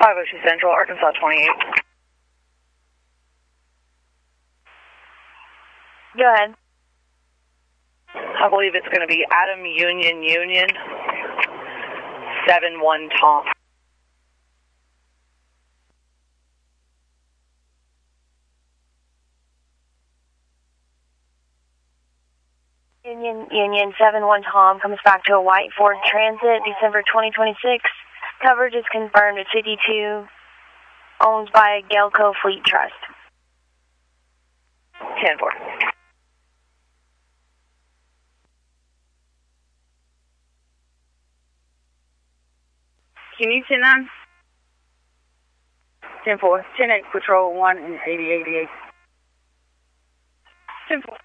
502 Central, Arkansas 28. Go ahead. I believe it's going to be Adam Union 71 Tom. Union 71 Tom comes back to a white Ford Transit, December 2026. Coverage is confirmed at 52, owned by Gelco Fleet Trust. 10-4. Can you 10-9? 10-4. 10-8 Patrol 1 and 8088. 10-4.